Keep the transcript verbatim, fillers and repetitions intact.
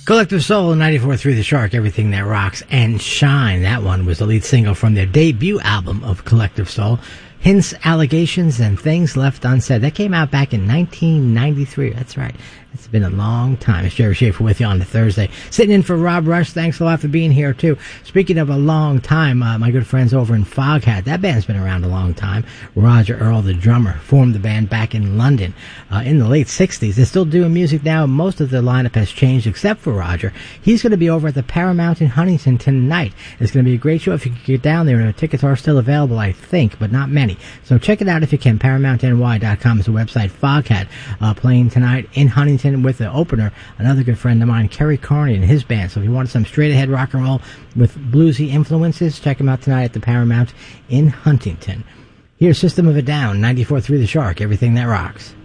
Collective Soul, ninety-four point three The Shark, Everything That Rocks, and Shine. That one was the lead single from their debut album of Collective Soul, Hints, Allegations, and Things Left Unsaid. That came out back in nineteen ninety-three. That's right. It's been a long time. It's Jerry Schaefer with you on the Thursday. Sitting in for Rob Rush. Thanks a lot for being here, too. Speaking of a long time, uh, my good friends over in Foghat, that band's been around a long time. Roger Earl, the drummer, formed the band back in London uh, in the late sixties. They're still doing music now. Most of the lineup has changed except for Roger. He's going to be over at the Paramount in Huntington tonight. It's going to be a great show. If you can get down there, tickets are still available, I think, but not many. So check it out if you can. Paramount N Y dot com is the website. Foghat uh, playing tonight in Huntington with the opener, another good friend of mine, Kerry Carney, and his band. So if you want some straight-ahead rock and roll with bluesy influences, check him out tonight at the Paramount in Huntington. Here's System of a Down, ninety-four point three The Shark, Everything That Rocks.